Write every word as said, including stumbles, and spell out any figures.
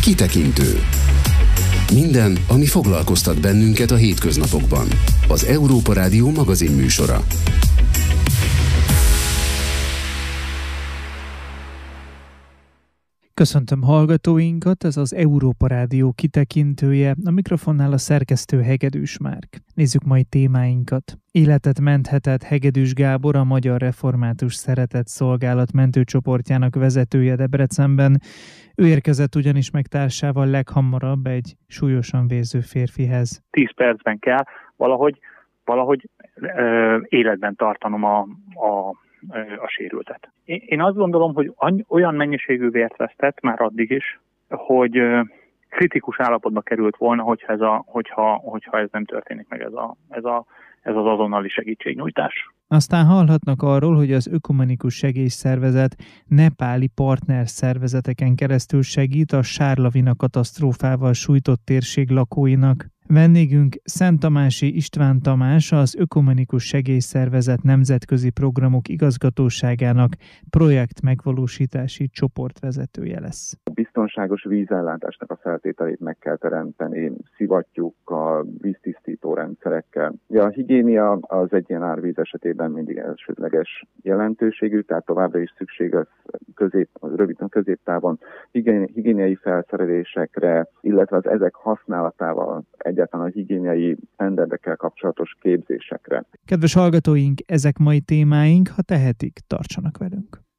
Kitekintő. Minden, ami foglalkoztat bennünket a hétköznapokban. Az Európa Rádió magazinműsora. Köszöntöm hallgatóinkat, ez az Európa Rádió kitekintője, a mikrofonnál a szerkesztő Hegedűs Márk. Nézzük mai témáinkat. Életet menthetett Hegedűs Gábor, a Magyar Református Szeretett Szolgálat mentőcsoportjának vezetője Debrecenben. Ő érkezett ugyanis meg társával leghamarabb egy súlyosan vérző férfihez. Tíz percben kell valahogy, valahogy ö, életben tartanom a, a a sérültet. Én azt gondolom, hogy olyan mennyiségű vért vesztett már addig is, hogy kritikus állapotba került volna, hogyha ez, a, hogyha, hogyha ez nem történik meg, ez, a, ez, a, ez az azonnali segítségnyújtás. Aztán hallhatnak arról, hogy az Ökumenikus Segélyszervezet nepáli partner szervezeteken keresztül segít a Sárlavina katasztrófával sújtott térség lakóinak. Vendégünk Szent Tamási István Tamás, az Ökumenikus Segélyszervezet nemzetközi programok igazgatóságának projekt megvalósítási csoportvezetője lesz. A biztonságos vízellátásnak a feltételét meg kell teremteni, szivattyúkkal, víztisztító rendszerekkel. Ja, a higiénia az egy ilyen árvíz esetében mindig elsődleges jelentőségű, tehát továbbra is szükség az közép, rövid középtávon higiéniai felszerelésekre, illetve az ezek használatával egyáltalán a higiéniai sztenderdekkel kapcsolatos képzésekre. Kedves hallgatóink, ezek mai témáink, ha tehetik, tartsanak velünk.